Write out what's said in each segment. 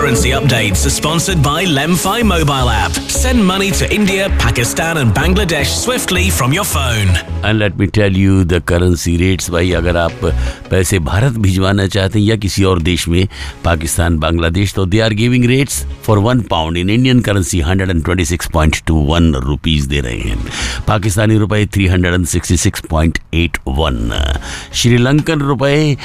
currency updates are sponsored by Lemfi mobile app. Send money to India, Pakistan and Bangladesh swiftly from your phone. And let me tell you the currency rates. भाई अगर आप पैसे भारत भिजवाना चाहते हैं या किसी और देश में, पाकिस्तान, बांग्लादेश, तो they are giving rates for £1 in Indian currency 126.21 rupees दे रहे हैं. पाकिस्तानी रुपए 366.81, श्रीलंकन रुपए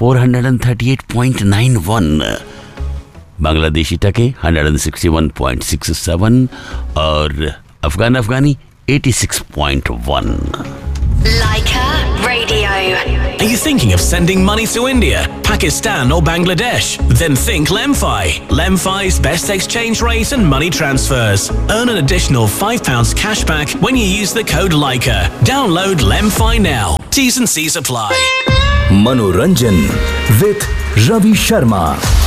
438.91, बांग्लादेशी टके 161.67 और अफगानी 86.1. Leica Radio. Are you thinking of sending money to India, Pakistan or Bangladesh? Then think Lemfi. Lemfi's best exchange rate and money transfers. Earn an additional £5 cashback when you use the code Leica. Download Lemfi now. T's and C's apply. Manoranjan with Ravi Sharma.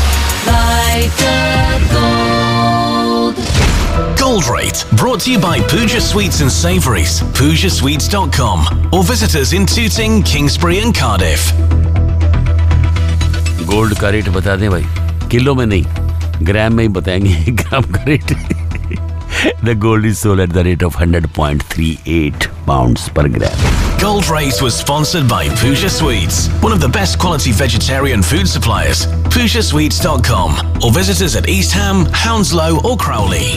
Gold Rate, brought to you by Pooja Sweets and Savouries, PoojaSweets.com, or visit us in Tooting, Kingsbury and Cardiff. Gold का rate बता दें भाई, kilo में नहीं, ग्राम में ही बताएंगे. ग्राम का rate. The gold is sold at the rate of 100.38 pounds per gram. Gold Rate was sponsored by Pooja Sweets, one of the best quality vegetarian food suppliers. PoojaSweets.com, or visit us at East Ham, Hounslow or Crowley.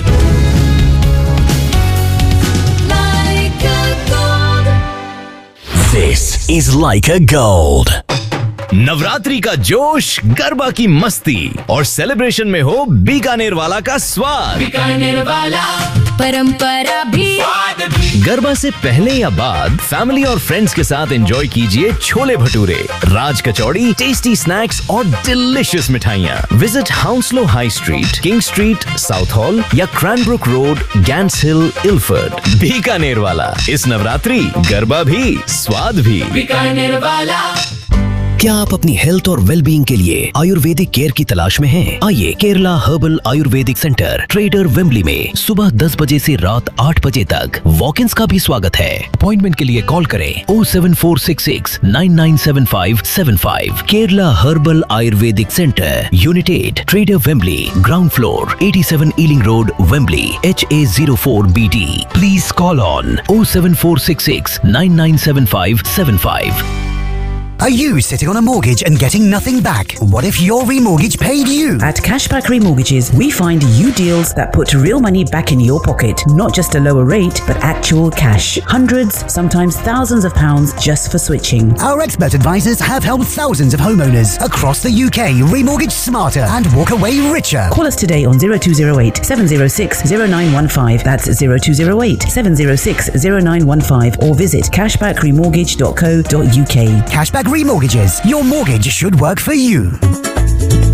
This is Leica Gold. Navratri का जोश, गरबा की मस्ती और celebration में हो बीकानेर वाला का स्वाद. बीकानेर वाला परंपरा भी. गरबा से पहले या बाद फैमिली और फ्रेंड्स के साथ एंजॉय कीजिए छोले भटूरे, राज कचौड़ी, टेस्टी स्नैक्स और डिलिशियस मिठाइयाँ. Visit हाउंसलो high street, king street, south hall या क्रैनब्रुक रोड, गैंट्स हिल, इल्फर्ड. बीकानेर वाला, इस नवरात्रि गरबा भी स्वाद भी. बीकानेर वाला. क्या आप अपनी हेल्थ और वेलबींग के लिए आयुर्वेदिक केयर की तलाश में हैं? आइए Kerala herbal Ayurvedic centre, trader Wembley में सुबह 10 बजे से रात 8 बजे तक वॉक-इन्स का भी स्वागत है. अपॉइंटमेंट के लिए कॉल करें 07466 997575. Kerala herbal Ayurvedic centre, unit 8, trader Wembley, ground floor, 87 ailing road, Wembley, HA04BD. Please call on 07466 997575. Are you sitting on a mortgage and getting nothing back? What if your remortgage paid you? At Cashback Remortgages, we find you deals that put real money back in your pocket. Not just a lower rate, but actual cash. Hundreds, sometimes thousands of pounds just for switching. Our expert advisors have helped thousands of homeowners across the UK remortgage smarter and walk away richer. Call us today on 0208 706 0915. That's 0208 706 0915 or visit cashbackremortgage.co.uk. Cashback Remortgages. Your mortgage should work for you.